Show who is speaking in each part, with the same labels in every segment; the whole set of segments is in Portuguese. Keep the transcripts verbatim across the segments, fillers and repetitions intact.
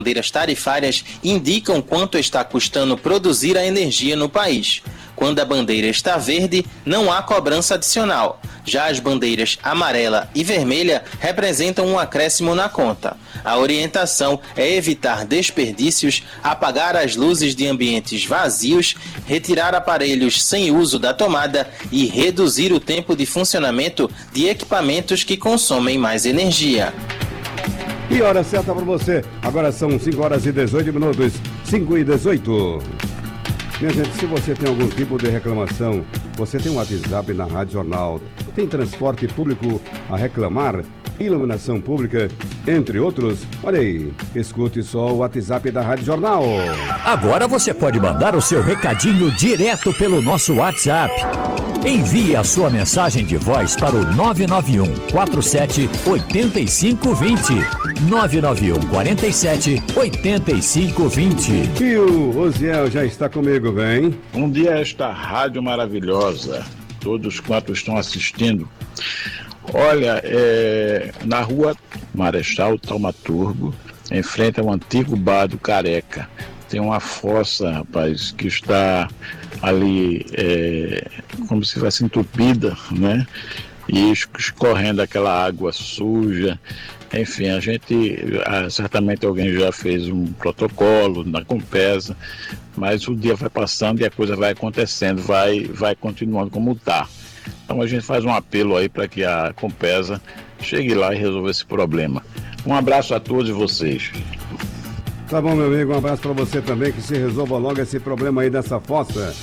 Speaker 1: bandeiras tarifárias indicam quanto está custando produzir a energia no país. Quando a bandeira está verde, não há cobrança adicional. Já as bandeiras amarela e vermelha representam um acréscimo na conta. A orientação é evitar desperdícios, apagar as luzes de ambientes vazios, retirar aparelhos sem uso da tomada e reduzir o tempo de funcionamento de equipamentos que consomem mais energia.
Speaker 2: E hora certa para você. Agora são cinco horas e dezoito minutos. cinco e dezoito. Minha gente, se você tem algum tipo de reclamação, você tem um WhatsApp na Rádio Jornal, tem transporte público a reclamar, iluminação pública, entre outros, olha aí, escute só o WhatsApp da Rádio Jornal.
Speaker 3: Agora você pode mandar o seu recadinho direto pelo nosso WhatsApp. Envie a sua mensagem de voz para o nove nove um quatro sete oito cinco dois zero. nove nove um quatro sete oito cinco dois zero.
Speaker 2: E o Osiel já está comigo, vem.
Speaker 4: Um dia esta rádio maravilhosa, todos quantos estão assistindo. Olha, é, na rua Marechal Taumaturgo, em frente ao antigo bar do Careca, tem uma fossa, rapaz, que está ali é, como se fosse entupida, né? E escorrendo aquela água suja. Enfim, a gente, certamente alguém já fez um protocolo na Compesa, mas o dia vai passando e a coisa vai acontecendo, vai, vai continuando como está. Então a gente faz um apelo aí para que a Compesa chegue lá e resolva esse problema. Um abraço a todos vocês.
Speaker 2: Tá bom, meu amigo, um abraço para você também, que se resolva logo esse problema aí dessa fossa.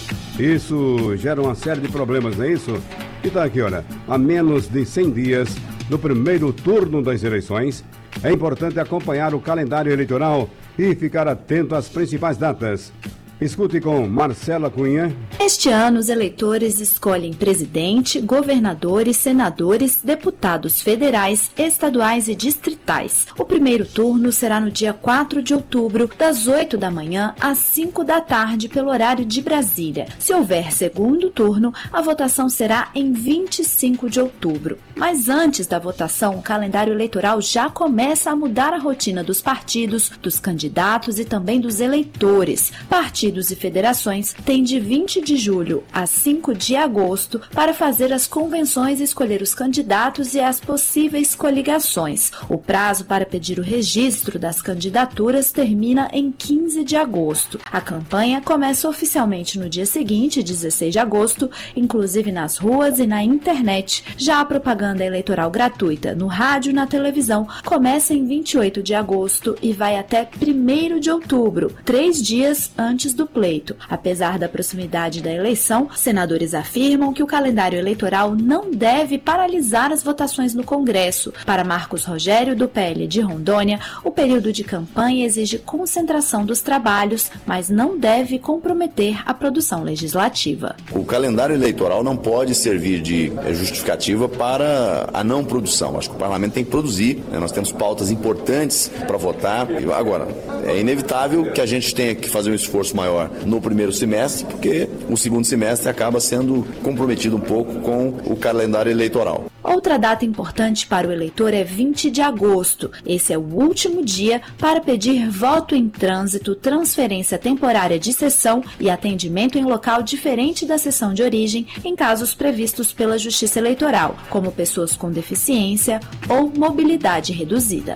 Speaker 2: Isso gera uma série de problemas, não é isso? E tá aqui, olha, a menos de cem dias do primeiro turno das eleições, é importante acompanhar o calendário eleitoral e ficar atento às principais datas. Escute com Marcela Cunha.
Speaker 5: Este ano, os eleitores escolhem presidente, governadores, senadores, deputados federais, estaduais e distritais. O primeiro turno será no dia quatro de outubro, das oito da manhã às cinco da tarde, pelo horário de Brasília. Se houver segundo turno, a votação será em vinte e cinco de outubro. Mas antes da votação, o calendário eleitoral já começa a mudar a rotina dos partidos, dos candidatos e também dos eleitores. Partidos Partidos e federações têm de vinte de julho a cinco de agosto para fazer as convenções e escolher os candidatos e as possíveis coligações. O prazo para pedir o registro das candidaturas termina em quinze de agosto. A campanha começa oficialmente no dia seguinte, dezesseis de agosto, inclusive nas ruas e na internet. Já a propaganda eleitoral gratuita no rádio e na televisão começa em vinte e oito de agosto e vai até primeiro de outubro, três dias antes do pleito. Apesar da proximidade da eleição, senadores afirmam que o calendário eleitoral não deve paralisar as votações no Congresso. Para Marcos Rogério, do P L de Rondônia, o período de campanha exige concentração dos trabalhos, mas não deve comprometer a produção legislativa.
Speaker 6: O calendário eleitoral não pode servir de justificativa para a não produção. Acho que o parlamento tem que produzir, né? Nós temos pautas importantes para votar. Agora, é inevitável que a gente tenha que fazer um esforço maior no primeiro semestre, porque o segundo semestre acaba sendo comprometido um pouco com o calendário eleitoral.
Speaker 5: Outra data importante para o eleitor é vinte de agosto. Esse é o último dia para pedir voto em trânsito, transferência temporária de sessão e atendimento em local diferente da sessão de origem em casos previstos pela Justiça Eleitoral, como pessoas com deficiência ou mobilidade reduzida.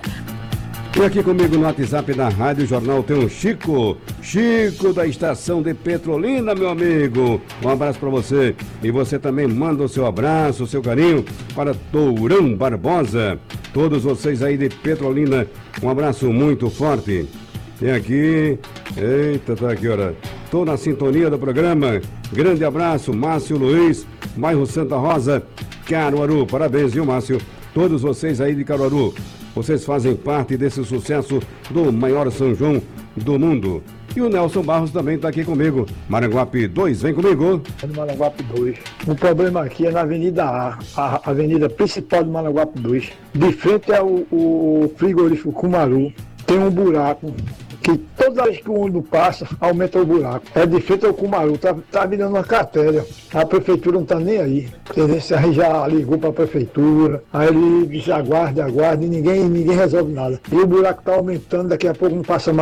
Speaker 2: E aqui comigo no WhatsApp da Rádio Jornal tem o Chico, Chico da estação de Petrolina, meu amigo. Um abraço para você. E você também manda o seu abraço, o seu carinho para Tourão Barbosa. Todos vocês aí de Petrolina, um abraço muito forte. Tem aqui, eita, tá aqui, olha. Tô na sintonia do programa. Grande abraço, Márcio Luiz, bairro Santa Rosa, Caruaru. Parabéns, viu, Márcio? Todos vocês aí de Caruaru. Vocês fazem parte desse sucesso do maior São João do mundo. E o Nelson Barros também está aqui comigo. Maranguape dois, vem comigo.
Speaker 7: No Maranguape dois. O problema aqui é na Avenida A, a avenida principal do Maranguape dois. De frente é o, o frigorífico Cumaru. Tem um buraco que toda vez que o ônibus passa, aumenta o buraco. É de feito o Cumaru, tá, tá virando uma cartéria. A prefeitura não tá nem aí. Entendeu? A gente já ligou para a prefeitura, aí ele disse aguarde, aguarde, e ninguém, ninguém resolve nada. E o buraco tá aumentando, daqui a pouco não passa mais